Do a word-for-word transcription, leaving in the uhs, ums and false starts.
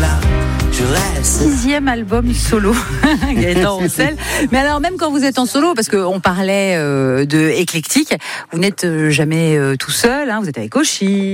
là, je reste. Sixième album solo, Gaëtan Roussel. Mais alors même quand vous êtes en solo, parce qu'on parlait euh, de éclectique, vous n'êtes jamais euh, tout seul, hein, vous êtes avec Oshi.